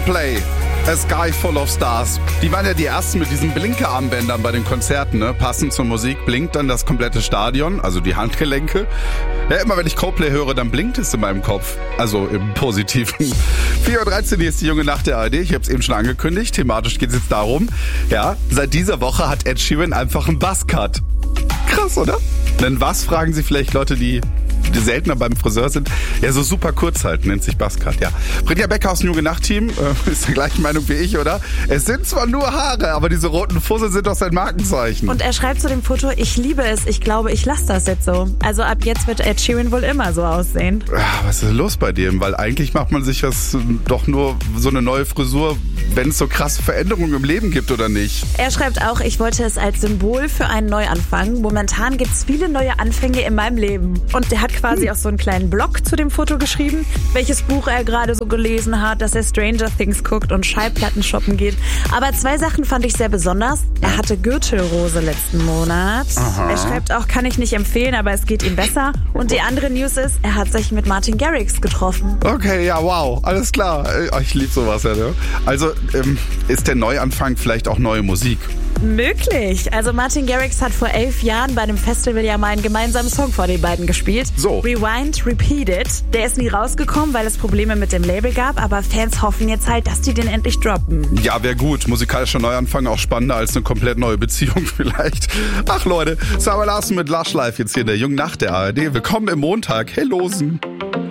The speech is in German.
Coldplay, A Sky Full of Stars. Die waren ja die ersten mit diesen Blinkerarmbändern bei den Konzerten, ne? Passend zur Musik blinkt dann das komplette Stadion, also die Handgelenke. Ja, immer wenn ich Coldplay höre, dann blinkt es in meinem Kopf. Also im Positiven. 4.13 Uhr, hier ist die junge Nacht der ARD. Ich habe es eben schon angekündigt. Thematisch geht es jetzt darum, ja, seit dieser Woche hat Ed Sheeran einfach einen Buzzcut. Krass, oder? Denn was, fragen Sie vielleicht Leute, die seltener beim Friseur sind. Ja, so super kurz halt, nennt sich Buzzcut, ja. Britta Becker aus dem Junge Nacht-Team ist der gleichen Meinung wie ich, oder? Es sind zwar nur Haare, aber diese roten Fussel sind doch sein Markenzeichen. Und er schreibt zu dem Foto, ich liebe es, ich glaube, ich lasse das jetzt so. Also ab jetzt wird Ed Sheeran wohl immer so aussehen. Was ist los bei dem? Weil eigentlich macht man sich das doch nur so eine neue Frisur, wenn es so krasse Veränderungen im Leben gibt, oder nicht? Er schreibt auch, ich wollte es als Symbol für einen Neuanfang. Momentan gibt es viele neue Anfänge in meinem Leben. Und er hat quasi auch so einen kleinen Blog zu dem Foto geschrieben, welches Buch er gerade so gelesen hat, dass er Stranger Things guckt und Schallplatten shoppen geht. Aber 2 Sachen fand ich sehr besonders. Er hatte Gürtelrose letzten Monat. Aha. Er schreibt auch, kann ich nicht empfehlen, aber es geht ihm besser. Und die andere News ist, er hat sich mit Martin Garrix getroffen. Okay, ja, wow, alles klar. Ich liebe sowas, ja. Ne? Also ist der Neuanfang vielleicht auch neue Musik? Möglich. Also Martin Garrix hat vor 11 Jahren bei einem Festival ja mal einen gemeinsamen Song vor den beiden gespielt. So. Rewind, Repeat It. Der ist nie rausgekommen, weil es Probleme mit dem Label gab, aber Fans hoffen jetzt halt, dass die den endlich droppen. Ja, wäre gut. Musikalischer Neuanfang auch spannender als eine komplett neue Beziehung vielleicht. Ach Leute, Sarah Larsen mit Lush Life jetzt hier in der jungen Nacht der ARD. Willkommen im Montag. Hey Losen.